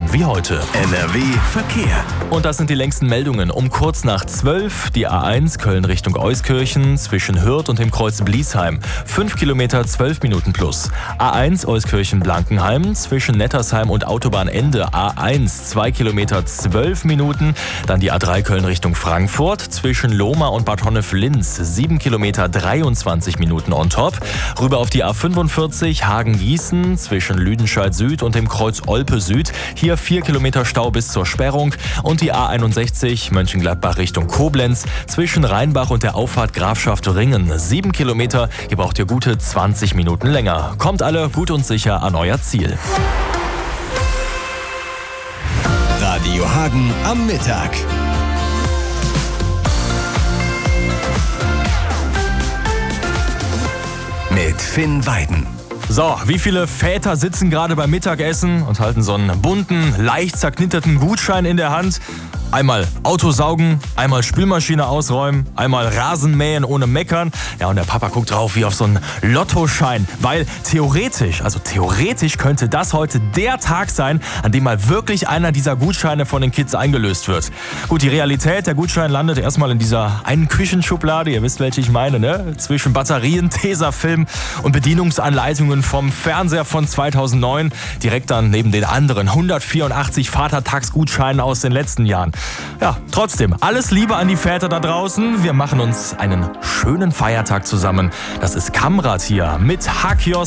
wie heute. NRW Verkehr. Und das sind die längsten Meldungen. Um kurz nach 12 die A1 Köln Richtung Euskirchen zwischen Hürth und dem Kreuz Bliesheim. 5 Kilometer, 12 Minuten plus. A1 Euskirchen-Blankenheim zwischen Nettersheim und Autobahnende. A1 2 Kilometer, 12 Minuten. Dann die A3 Köln Richtung Frankfurt zwischen Lohmar und Bad Honnef-Linz. 7 Kilometer, 23 Minuten on top. Rüber auf die A45 Hagen-Gießen zwischen Lüdenscheid Süd und dem Kreuz Olpe Süd. Hier 4 Kilometer Stau bis zur Sperrung. Und die A61 Mönchengladbach Richtung Koblenz zwischen Rheinbach und der Auffahrt Grafschaft Ringen. 7 Kilometer, hier braucht ihr gute 20 Minuten länger. Kommt alle gut und sicher an euer Ziel. Radio Hagen am Mittag. Mit Finn Weiden. So, wie viele Väter sitzen gerade beim Mittagessen und halten so einen bunten, leicht zerknitterten Gutschein in der Hand? Einmal Auto saugen, einmal Spülmaschine ausräumen, einmal Rasen mähen ohne meckern. Ja, und der Papa guckt drauf wie auf so einen Lottoschein, weil theoretisch könnte das heute der Tag sein, an dem mal wirklich einer dieser Gutscheine von den Kids eingelöst wird. Gut, die Realität, der Gutschein landet erstmal in dieser einen Küchenschublade, ihr wisst, welche ich meine, ne? Zwischen Batterien, Tesafilm und Bedienungsanleitungen vom Fernseher von 2009, direkt dann neben den anderen 184 Vatertagsgutscheinen aus den letzten Jahren. Ja, trotzdem, alles Liebe an die Väter da draußen. Wir machen uns einen schönen Feiertag zusammen. Das ist Kamrat hier mit Hakios